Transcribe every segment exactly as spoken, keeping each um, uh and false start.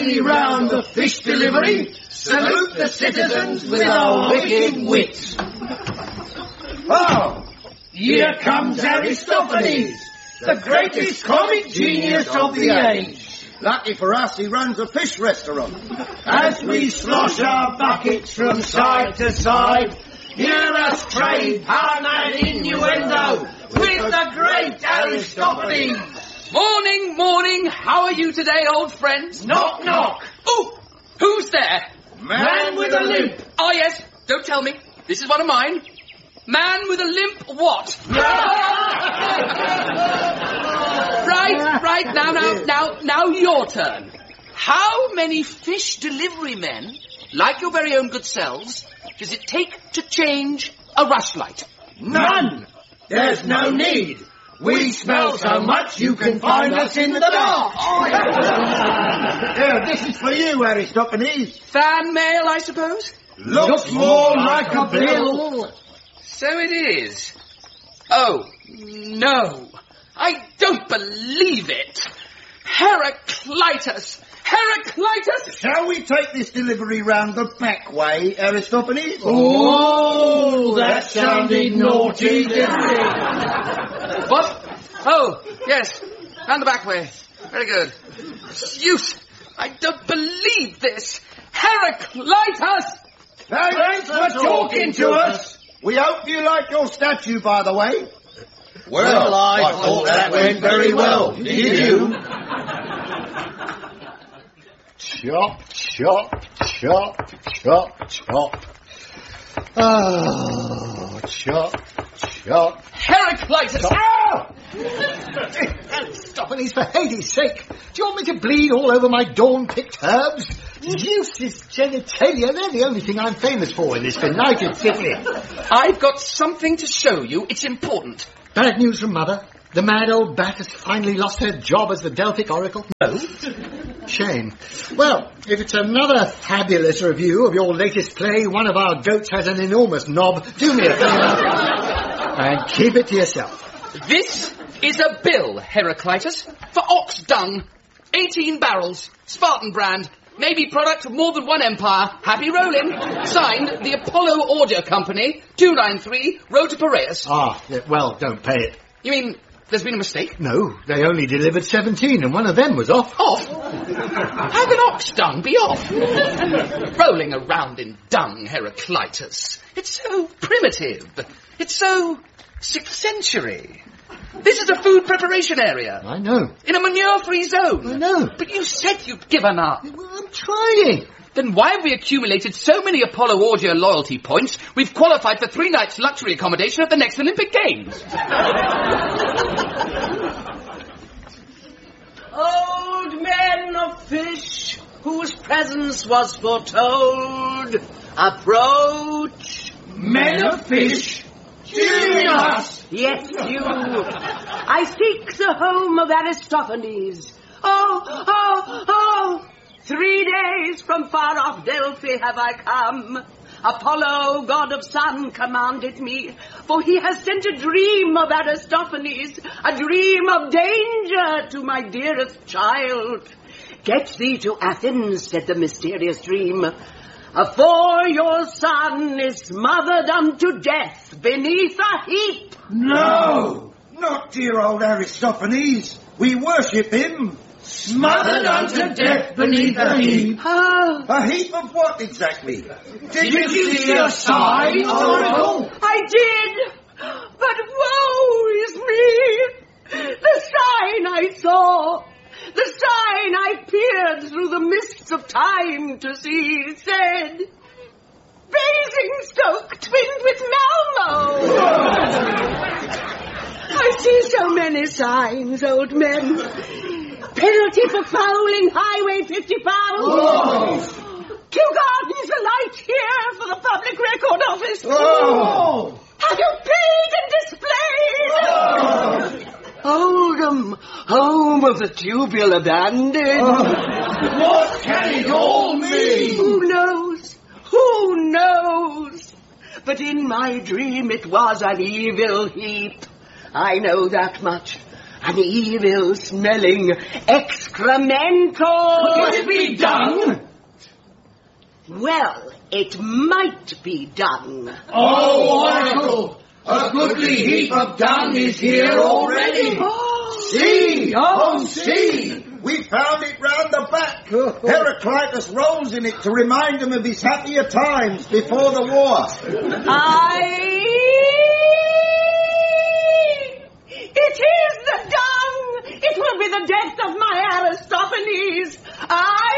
delivery round the fish delivery. Salute the citizens with our wicked wit. Oh, here comes Aristophanes, the greatest comic genius of the age. Lucky for us, he runs a fish restaurant. As we slosh our buckets from side to side, hear us trade pun and innuendo with the great Aristophanes. Morning, morning. How are you today, old friends? Knock, knock. Oh, who's there? Man with a limp. Oh, yes. Don't tell me. This is one of mine. Man with a limp what? Right, right. Now, now, now, now your turn. How many fish delivery men, like your very own good selves, does it take to change a rushlight? None. There's no need. We smell so much you can find us in the dark. Yeah, this is for you, Aristophanes. Fan mail, I suppose? Looks more like a bill. So it is. Oh, no. I don't believe it. Heraclitus! Heraclitus! Shall we take this delivery round the back way, Aristophanes? Oh, that sounded naughty, didn't it? What? Oh, yes. Round the back way. Very good. Youth! I don't believe this. Heraclitus! Thanks for talking to us. We hope you like your statue, by the way. Well, I, I thought that went very well. Did you? Chop, chop, chop, chop, chop. Oh, chop, chop. Heraclitus! Ah! Aristophanes, for Hades' sake. Do you want me to bleed all over my dawn-picked herbs? Zeus's genitalia, they're the only thing I'm famous for in this benighted city. I've got something to show you. It's important. Bad news from Mother. The mad old bat has finally lost her job as the Delphic Oracle. No. Shame. Well, if it's another fabulous review of your latest play, One of Our Goats Has an Enormous Knob, do me a favour and keep it to yourself. This is a bill, Heraclitus, for ox dung. eighteen barrels, Spartan brand, maybe product of more than one empire, happy rolling. Signed, the Apollo Audio Company, two ninety-three, Road to Piraeus. Ah, well, don't pay it. You mean there's been a mistake? No, they only delivered seventeen and one of them was off. Off? How can ox dung be off? Rolling around in dung, Heraclitus. It's so primitive. It's so sixth century. This is a food preparation area. I know. In a manure-free zone. I know. But you said you'd given up. Well, I'm trying. Then why have we accumulated so many Apollo Audio loyalty points we've qualified for three nights luxury accommodation at the next Olympic Games? Old men of fish, whose presence was foretold, approach. Men of fish? Do you mean us? Yes, you. I seek the home of Aristophanes. Oh, oh, oh! Three days from far off Delphi have I come. Apollo, god of sun, commanded me, for he has sent a dream of Aristophanes, a dream of danger to my dearest child. Get thee to Athens, said the mysterious dream, for your son is smothered unto death beneath a heap. No, not dear old Aristophanes. We worship him. Smothered unto death beneath a heap. Oh. A heap of what exactly? Did, Did you, you see a sign, Oracle? I did, but woe is me. The sign I saw, the sign I peered through the mists of time to see, said, Basingstoke twinned with Malmo. I see so many signs, old men. Penalty for fouling Highway fifty pounds. Oh. Kew Gardens alight here for the Public Record Office. Oh. Have you paid and displayed? Oh. Oldham, home of the tubular bandit. Oh. What can it all mean? Who knows? Who knows? But in my dream it was an evil heap. I know that much. an evil-smelling excremental. Could it be dung? Well, it might be dung. Oh, Oracle! A goodly heap of dung is here already. See! Oh, see! We found it round the back. Heraclitus rolls in it to remind him of his happier times before the war. I... It is the dung! It will be the death of my Aristophanes! I...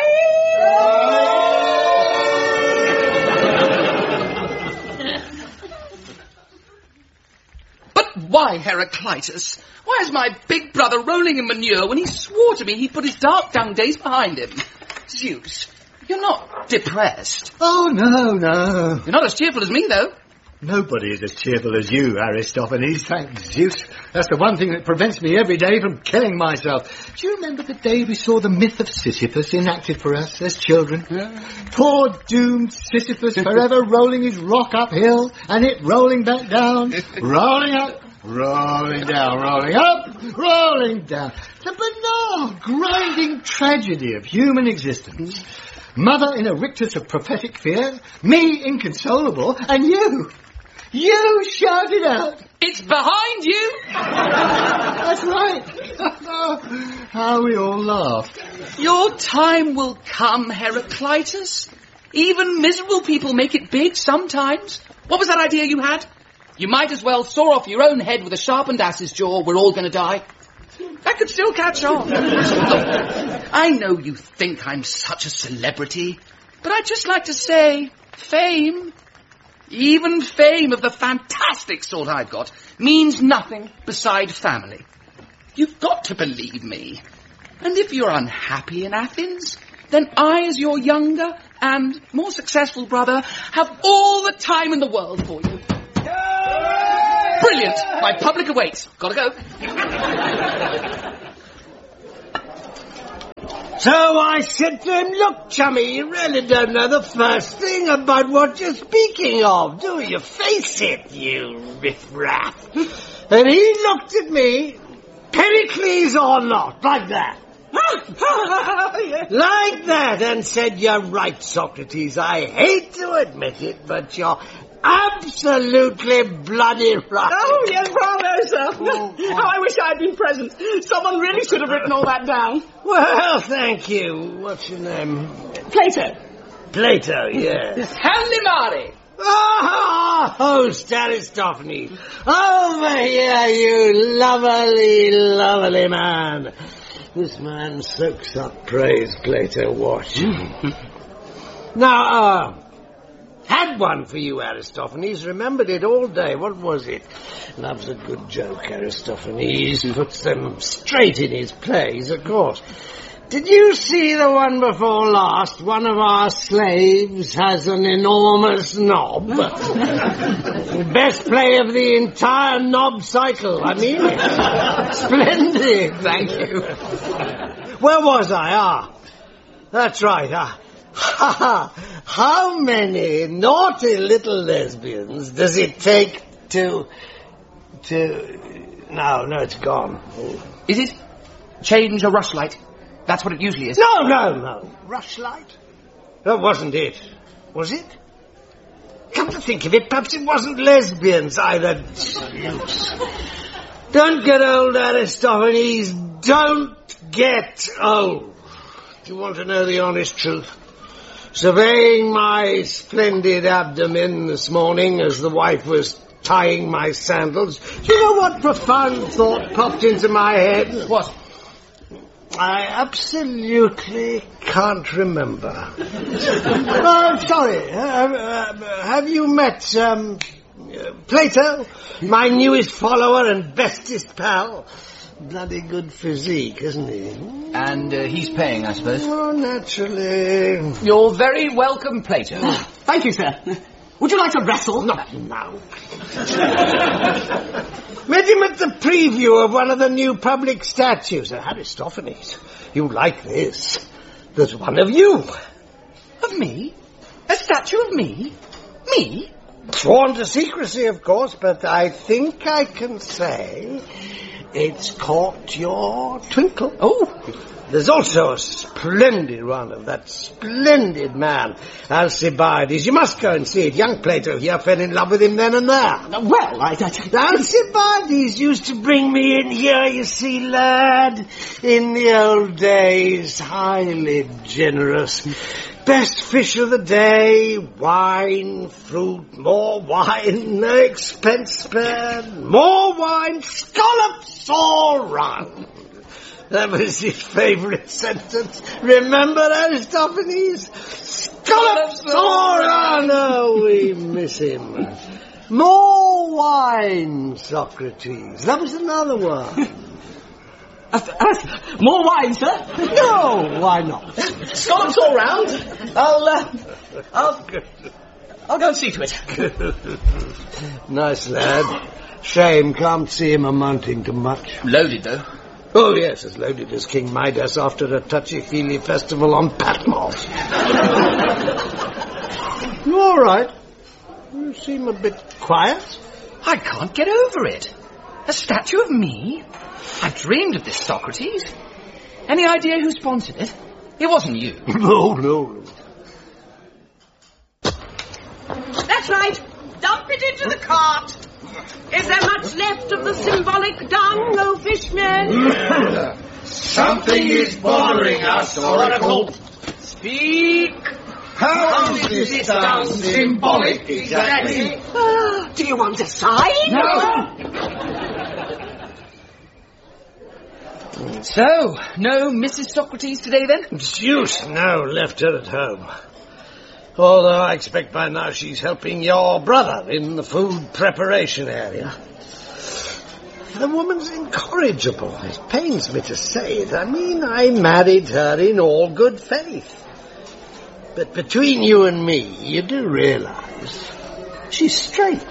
But why, Heraclitus? Why is my big brother rolling in manure when he swore to me he'd put his dark dung days behind him? Zeus, you're not depressed. Oh, no, no. You're not as cheerful as me, though. Nobody is as cheerful as you, Aristophanes, thank Zeus. That's the one thing that prevents me every day from killing myself. Do you remember the day we saw the myth of Sisyphus enacted for us as children? Yeah. Poor doomed Sisyphus forever rolling his rock uphill and it rolling back down, rolling up, rolling down, rolling up, rolling down. The banal, grinding tragedy of human existence. Mother in a rictus of prophetic fear, me inconsolable, and you... You shouted out. It's behind you. That's right. How we all laughed. Your time will come, Heraclitus. Even miserable people make it big sometimes. What was that idea you had? You might as well saw off your own head with a sharpened ass's jaw. We're all going to die. That could still catch on. Look, I know you think I'm such a celebrity, but I'd just like to say, fame... Even fame of the fantastic sort I've got means nothing beside family. You've got to believe me. And if you're unhappy in Athens, then I, as your younger and more successful brother, have all the time in the world for you. Brilliant! My public awaits. Gotta go. So I said to him, look, chummy, you really don't know the first thing about what you're speaking of, do you? Face it, you riffraff. And he looked at me, Pericles or not, like that. Like that, and said, you're right, Socrates. I hate to admit it, but you're absolutely bloody right. Oh, yes, bravo, sir. Oh, oh. I wish I'd been present. Someone really should have written all that down. Well, thank you. What's your name? Plato. Plato, yes. Halimari. Oh, host Aristophanes. Over here, you lovely, lovely man. This man soaks up praise, Plato. Watch. Now, uh... had one for you, Aristophanes. Remembered it all day. What was it? Loves a good joke, Aristophanes. Puts them straight in his plays, of course. Did you see the one before last? One of our slaves has an enormous knob. Best play of the entire knob cycle. I mean it. Splendid. Thank you. Where was I? Ah, that's right. Ah. Ha ha! How many naughty little lesbians does it take to... to... No, no, it's gone. Is it? Change a rushlight? That's what it usually is. No, no, no. Rushlight? That wasn't it. Was it? Come to think of it, perhaps it wasn't lesbians either. Don't get old, Aristophanes. Don't get old. Do you want to know the honest truth? Surveying my splendid abdomen this morning as the wife was tying my sandals, do you know what profound thought popped into my head? What? I absolutely can't remember. Oh, sorry. Uh, uh, have you met um, uh, Plato, my newest follower and bestest pal? Bloody good physique, isn't he? And uh, he's paying, I suppose. Oh, naturally. You're very welcome, Plato. Thank you, sir. Would you like to wrestle? Not now. Met him at the preview of one of the new public statues. Uh, Aristophanes, you like this. There's one of you. Of me? A statue of me? Me? Sworn to secrecy, of course, but I think I can say it's caught your twinkle. Oh! There's also a splendid one of that splendid man, Alcibiades. You must go and see it. Young Plato here fell in love with him then and there. Well, I... I Alcibiades used to bring me in here, you see, lad. In the old days, highly generous. Best fish of the day, wine, fruit, more wine, no expense spared, more wine, scallops all round. That was his favourite sentence. Remember Aristophanes? Scallops all round. Oh, we miss him. More wine, Socrates. That was another one. Uh, uh, more wine, sir? No, why not? Scallops all round. I'll, uh, I'll, I'll go and see to it. Nice lad. Shame, can't see him amounting to much. Loaded, though. Oh, yes, as loaded as King Midas after a touchy-feely festival on Patmos. You all right? You seem a bit quiet. I can't get over it. A statue of me? I dreamed of this, Socrates. Any idea who sponsored it? It wasn't you. No, no. That's right. Dump it into the cart. Is there much left of the symbolic dung, O fishmen? Something is bothering us, Oracle. Speak. How is this dung symbolic exactly? Uh, do you want a sign? So, no Missus Socrates today, then? Zeus, no, left her at home. Although I expect by now she's helping your brother in the food preparation area. The woman's incorrigible. It pains me to say it. I mean, I married her in all good faith. But between you and me, you do realize she's straight.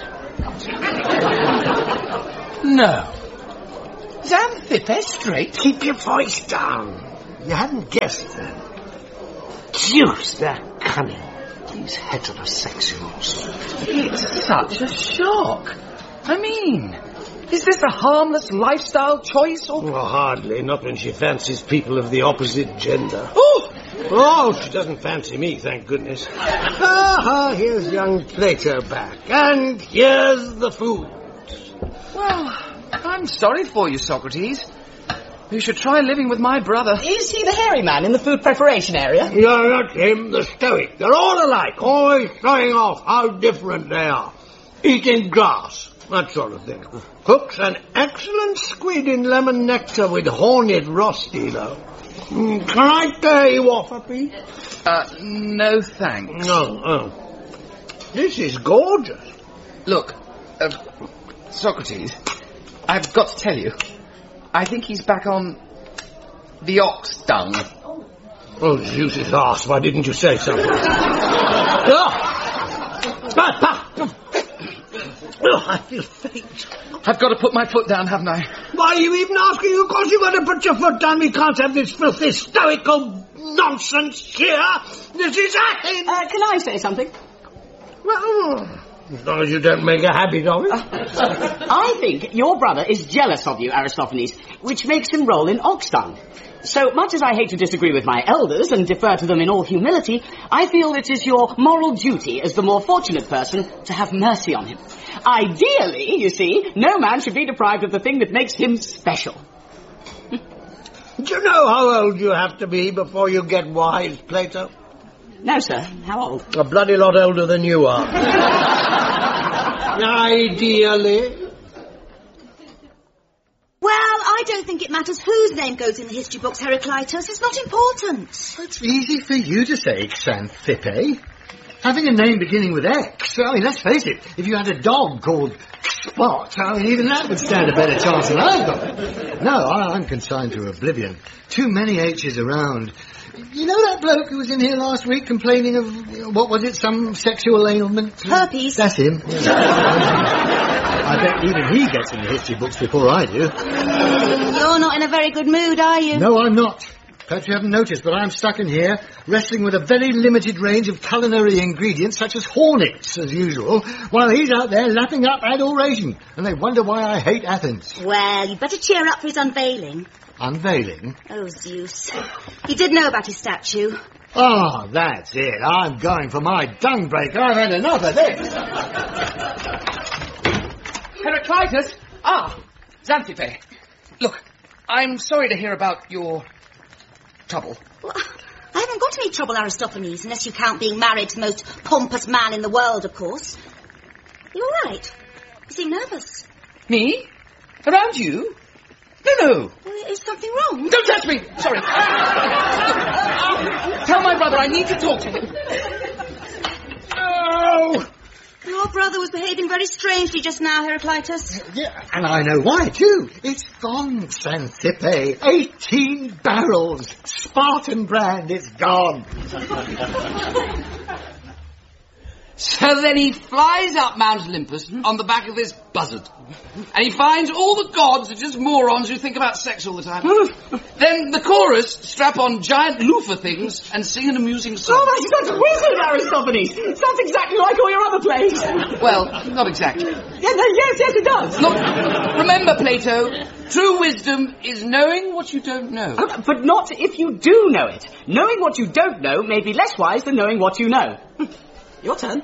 No. Xanthippe straight? Keep your voice down. You hadn't guessed then. Deuce, they're cunning. These heterosexuals. It's such a shock. I mean, is this a harmless lifestyle choice or... Well, hardly, not when she fancies people of the opposite gender. Oh! Oh, she doesn't fancy me, thank goodness. Ah, here's young Plato back. And here's the food. Well, I'm sorry for you, Socrates. You should try living with my brother. Is he the hairy man in the food preparation area? No, not him, the stoic. They're all alike, always showing off how different they are. Eating grass, that sort of thing. Cooks an excellent squid in lemon nectar with horned rosti, though. Mm, can I carry you off a piece? Uh, no thanks. No, oh. This is gorgeous. Look, uh, Socrates, I've got to tell you, I think he's back on the ox dung. Oh, Zeus's arse, why didn't you say something? oh. oh, I feel faint. I've got to put my foot down, haven't I? Why are you even asking? Of course you've got to put your foot down. We can't have this filthy stoical nonsense here. This is Athens. Uh, can I say something? Well, as long as you don't make a habit of it. I think your brother is jealous of you, Aristophanes, which makes him roll in ox dung. So much as I hate to disagree with my elders and defer to them in all humility, I feel it is your moral duty as the more fortunate person to have mercy on him. Ideally, you see, no man should be deprived of the thing that makes him special. Do you know how old you have to be before you get wise, Plato? No, sir. How old? A bloody lot older than you are. Ideally. Well, I don't think it matters whose name goes in the history books, Heraclitus. It's not important. It's easy for you to say, Xanthippe. Having a name beginning with X, I mean, let's face it, if you had a dog called Spot, I mean, even that would stand a better chance than I've got. No, I, I'm consigned to oblivion. Too many H's around. You know that bloke who was in here last week complaining of, what was it, some sexual ailment? Herpes. That's him. I bet even he gets in the history books before I do. You're not in a very good mood, are you? No, I'm not. Perhaps you haven't noticed, but I'm stuck in here, wrestling with a very limited range of culinary ingredients, such as hornets, as usual, while he's out there lapping up adoration, and they wonder why I hate Athens. Well, you'd better cheer up for his unveiling. Unveiling? Oh, Zeus. You did know about his statue. Oh, that's it. I'm going for my dung break. I've had enough of this. Heraclitus? Ah, Xanthippe. Look, I'm sorry to hear about your trouble. Well, I haven't got any trouble, Aristophanes, unless you count being married to the most pompous man in the world, of course. You all right? You seem nervous. Me? Around you? No, no. Well, is something wrong? Don't touch me! Sorry. Tell my brother I need to talk to him. Oh! Your brother was behaving very strangely just now, Heraclitus. Yeah, and I know why, too. It's gone, Xanthippe. Eighteen barrels. Spartan brand, it's gone. So then he flies up Mount Olympus on the back of this buzzard. And he finds all the gods are just morons who think about sex all the time. Then the chorus strap on giant loofah things and sing an amusing song. Oh, that's exquisite, Aristophanes. Sounds exactly like all your other plays. Well, not exactly. Yeah, no, yes, yes, it does. Look, remember, Plato, true wisdom is knowing what you don't know. Oh, but not if you do know it. Knowing what you don't know may be less wise than knowing what you know. Your turn.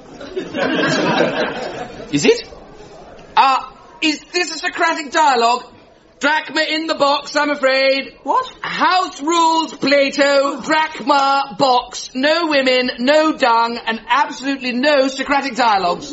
Is it? Ah, uh, is this a Socratic dialogue? Drachma in the box, I'm afraid. What? House rules, Plato, drachma, box, no women, no dung, and absolutely no Socratic dialogues.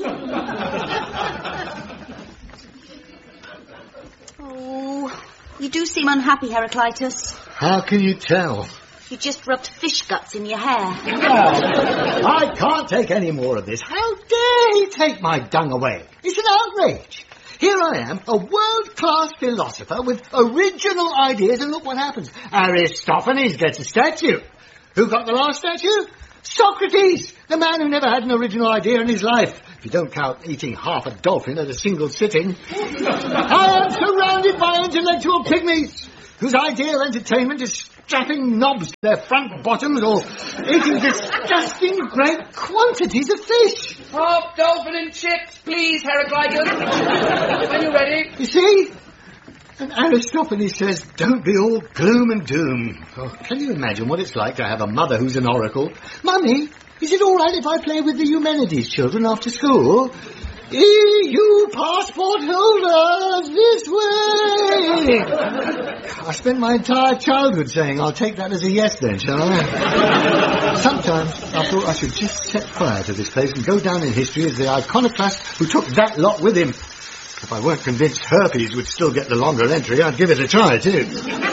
Oh, you do seem unhappy, Heraclitus. How can you tell? You just rubbed fish guts in your hair. Oh, I can't take any more of this. How dare he take my dung away? It's an outrage. Here I am, a world-class philosopher with original ideas, and look what happens. Aristophanes gets a statue. Who got the last statue? Socrates, the man who never had an original idea in his life. If you don't count eating half a dolphin at a single sitting. I am surrounded by intellectual pygmies, whose ideal entertainment is strapping knobs to their front bottoms or eating disgusting great quantities of fish. Half dolphin and chips, please, Heraclitus. When you're ready. You see? And Aristophanes says, don't be all gloom and doom. Oh, can you imagine what it's like to have a mother who's an oracle? Mummy, is it all right if I play with the Eumenides children after school? E U passport holders, this way! I spent my entire childhood saying, I'll take that as a yes then, shall I? Sometimes I thought I should just set fire to this place and go down in history as the iconoclast who took that lot with him. If I weren't convinced herpes would still get the longer entry, I'd give it a try, too.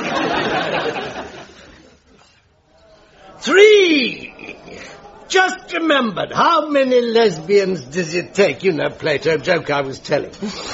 Three! Just remembered, how many lesbians does it take? You know, Plato, joke I was telling.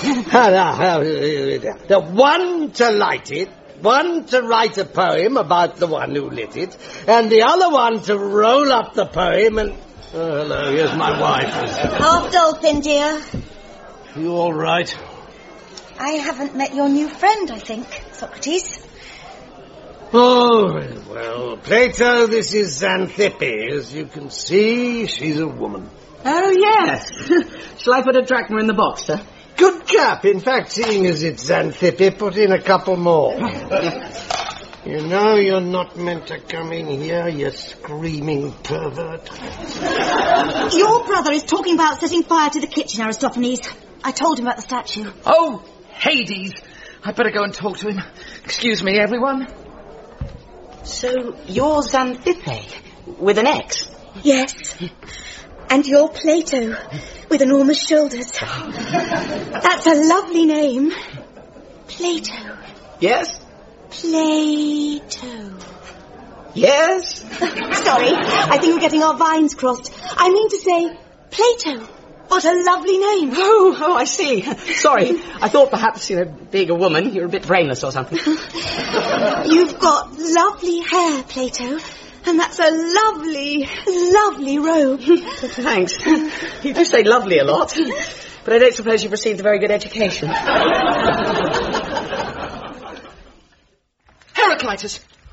The one to light it, one to write a poem about the one who lit it, and the other one to roll up the poem and... Oh, hello, here's my wife. Half dolphin, dear. You all right? I haven't met your new friend, I think, Socrates. Oh, very well. Plato, this is Xanthippe. As you can see, she's a woman. Oh, yes. Shall I put a drachma in the box, sir? Good chap. In fact, seeing as it's Xanthippe, put in a couple more. You know you're not meant to come in here, you screaming pervert. Your brother is talking about setting fire to the kitchen, Aristophanes. I told him about the statue. Oh, Hades. I'd better go and talk to him. Excuse me, everyone. So, you're Xanthippe, with an X? Yes. And you're Plato, with enormous shoulders. That's a lovely name. Plato. Yes? Plato. Yes? Sorry, I think we're getting our vines crossed. I mean to say, Plato. What a lovely name. Oh, oh, I see. Sorry. I thought perhaps, you know, being a woman, you're a bit brainless or something. You've got lovely hair, Plato. And that's a lovely, lovely robe. Thanks. You do say lovely a lot. But I don't suppose you've received a very good education. Heraclitus,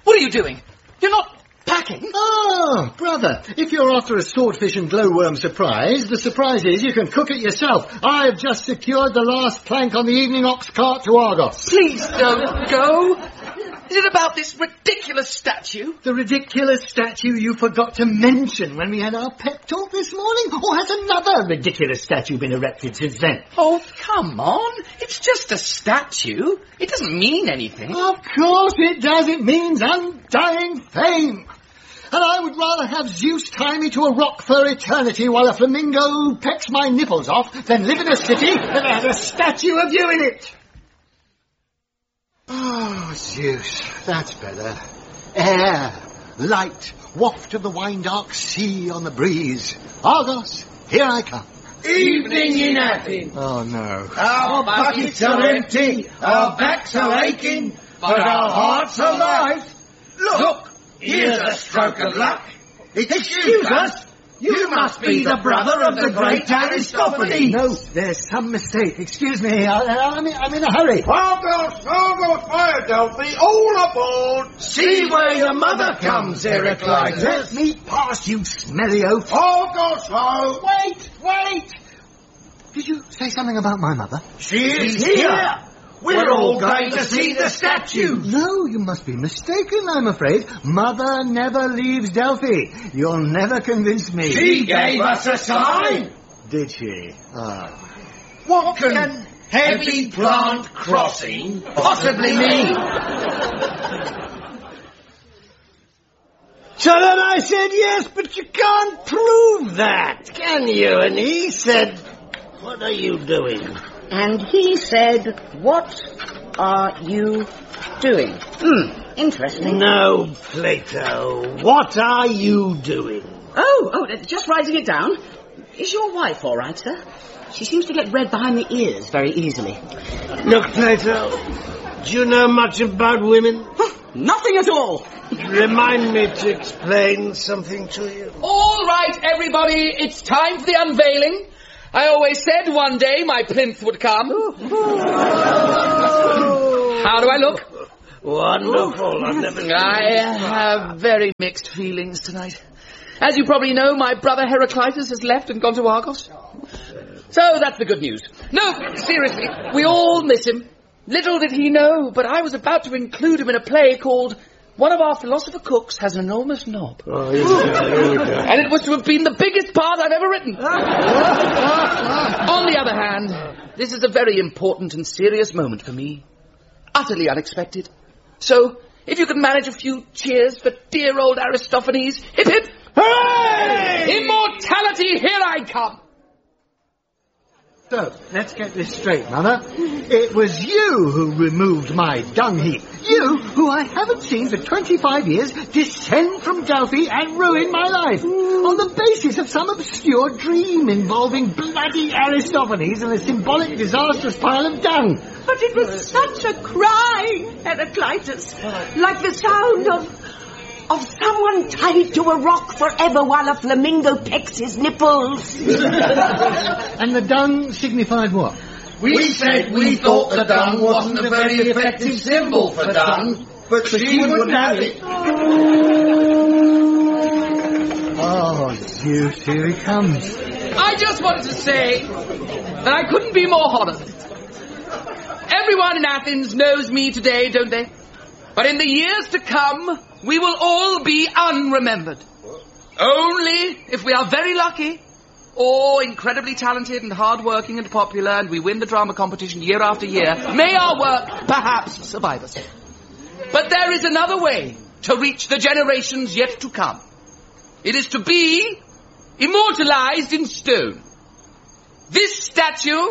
What are you doing? You're not packing? Oh, brother, if you're after a swordfish and glowworm surprise, the surprise is you can cook it yourself. I've just secured the last plank on the evening ox cart to Argos. Please don't go. Is it about this ridiculous statue? The ridiculous statue you forgot to mention when we had our pep talk this morning? Or has another ridiculous statue been erected since then? Oh, come on. It's just a statue. It doesn't mean anything. Of course it does. It means undying fame. And I would rather have Zeus tie me to a rock for eternity while a flamingo pecks my nipples off than live in a city that has a statue of you in it. Oh, Zeus, that's better. Air, light, waft of the wine-dark sea on the breeze. Argos, here I come. Evening in Athens. Oh, no. Our buckets are empty, our backs are aching, but our hearts are light. Look, here's a stroke of luck. Excuse us, you must be the brother of the great Aristophanes. No, there's some mistake. Excuse me, I, I, I'm, in, I'm in a hurry. Argos, Argos, fire Delphi, all aboard. See where your mother comes, Heraclitus. Let me pass, you smelly oaf. Argos, ho. Wait, wait. Did you say something about my mother? She is here. We're all going to see the statue. No, you must be mistaken, I'm afraid. Mother never leaves Delphi. You'll never convince me. She gave us a sign. Did she? Ah. What can heavy plant crossing possibly mean? So then I said yes, but you can't prove that, can you? And he said, what are you doing? And he said, what are you doing? Hmm, interesting. No, Plato. What are you doing? Oh, oh, just writing it down. Is your wife all right, sir? She seems to get red behind the ears very easily. Look, Plato, do you know much about women? Nothing at all. Remind me to explain something to you. All right, everybody, it's time for the unveiling. I always said one day my plinth would come. How do I look? Wonderful. I've never seen I have very mixed feelings tonight. As you probably know, my brother Heraclitus has left and gone to Argos. So that's the good news. No, seriously, we all miss him. Little did he know, but I was about to include him in a play called One of Our Philosopher Cooks Has an Enormous Knob. Oh, yes, yes. And it was to have been the biggest part I've ever written. On the other hand, this is a very important and serious moment for me. Utterly unexpected. So, if you could manage a few cheers for dear old Aristophanes. Hip hip! Hooray! Immortality, here I come! So, let's get this straight, Mother. It was you who removed my dung heap. You, who I haven't seen for twenty-five years, descend from Delphi and ruin my life. On the basis of some obscure dream involving bloody Aristophanes and a symbolic disastrous pile of dung. But it was such a cry, Heraclitus. Like the sound of... of someone tied to a rock forever while a flamingo pecks his nipples. And the dung signified what? We said we thought the dung wasn't a very effective symbol for dung, but she wouldn't have it. Oh, Zeus, here he comes. I just wanted to say that I couldn't be more honoured. Everyone in Athens knows me today, don't they? But in the years to come, we will all be unremembered. Only if we are very lucky, or incredibly talented and hard-working and popular, and we win the drama competition year after year, may our work perhaps survive us. But there is another way to reach the generations yet to come. It is to be immortalized in stone. This statue...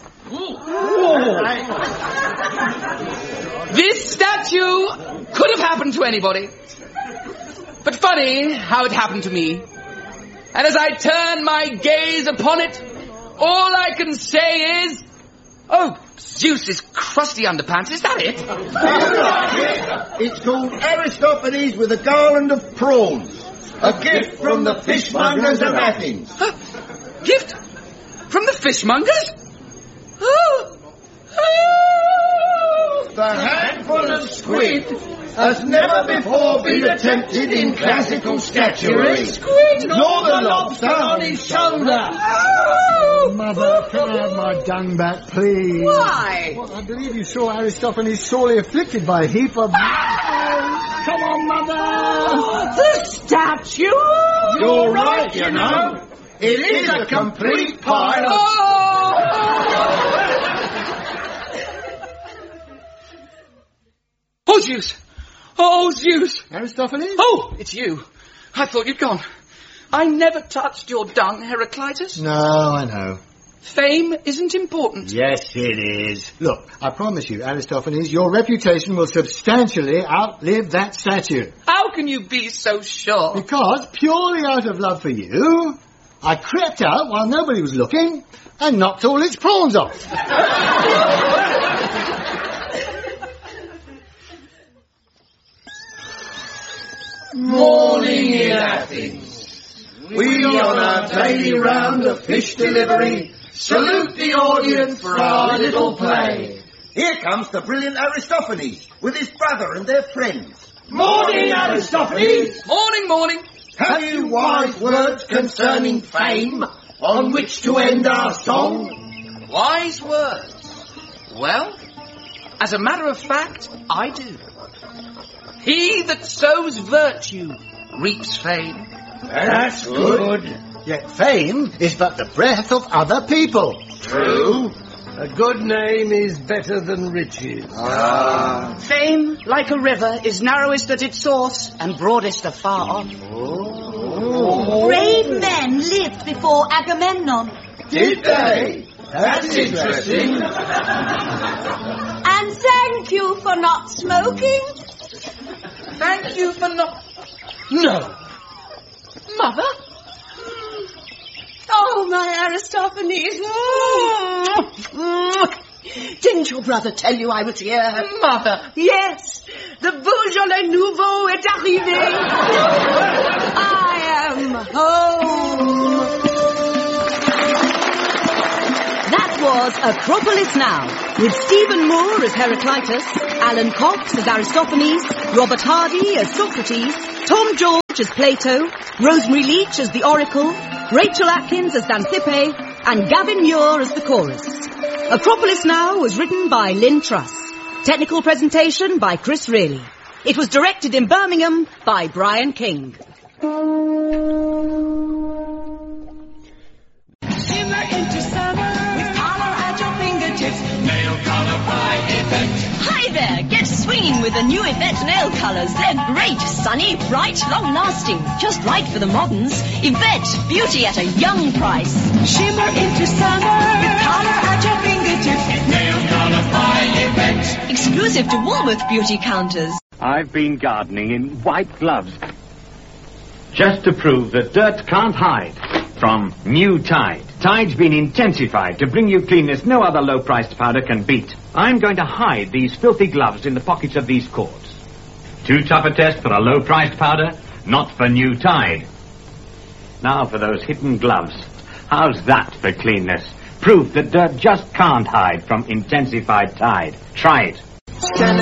This statue could have happened to anybody. But funny how it happened to me. And as I turn my gaze upon it, all I can say is... Oh, Zeus's crusty underpants, is that it? It's called Aristophanes with a garland of prawns. A gift from the fishmongers of Athens. Uh, gift? From the fishmongers? Oh! Oh! The handful of squid has never before been attempted in classical statuary, nor the lobster on his shoulder. Oh, Mother, can I have my dung back, please? Why? Well, I believe you saw Aristophanes sorely afflicted by a heap of... Oh, come on, Mother! The statue? You're right, you know. It is a complete pile of... Oh, Zeus! Oh, Zeus! Aristophanes? Oh, it's you. I thought you'd gone. I never touched your dung, Heraclitus. No, I know. Fame isn't important. Yes, it is. Look, I promise you, Aristophanes, your reputation will substantially outlive that statue. How can you be so sure? Because, purely out of love for you, I crept out while nobody was looking and knocked all its prawns off. Morning in Athens. We on our daily round of fish delivery salute the audience for our little play. Here comes the brilliant Aristophanes with his brother and their friends. Morning, Aristophanes. Morning, morning. Have you wise words concerning fame on which to end our song? Wise words. Well, as a matter of fact, I do. He that sows virtue reaps fame. That's good. Yet fame is but the breath of other people. True. A good name is better than riches. Ah. Fame, like a river, is narrowest at its source and broadest afar off. Oh. Brave men lived before Agamemnon. Did they? That's interesting. And thank you for not smoking. Thank you for not... No. Mother? Oh, my Aristophanes. Didn't your brother tell you I was here? Mother. Yes, the Beaujolais Nouveau est arrivé. I am home. That was Acropolis Now, with Stephen Moore as Heraclitus, Alan Cox as Aristophanes, Robert Hardy as Socrates, Tom George as Plato, Rosemary Leach as the Oracle, Rachel Atkins as Xanthippe, and Gavin Muir as the chorus. Acropolis Now was written by Lynn Truss. Technical presentation by Chris Reilly. It was directed in Birmingham by Brian King. Shimmer into summer with color at your fingertips. Nail color by Yvette. Hi there, get swinging with the new Yvette nail colors. They're great, sunny, bright, long-lasting, just right for the moderns. Yvette, beauty at a young price. Shimmer into summer with color at your fingertips. Nail color by Yvette. Exclusive to Woolworth beauty counters. I've been gardening in white gloves just to prove that dirt can't hide from new Tide. Tide's been intensified to bring you cleanness no other low-priced powder can beat. I'm going to hide these filthy gloves in the pockets of these cords. Too tough a test for a low-priced powder? Not for new Tide. Now for those hidden gloves. How's that for cleanness? Proof that dirt just can't hide from intensified Tide. Try it.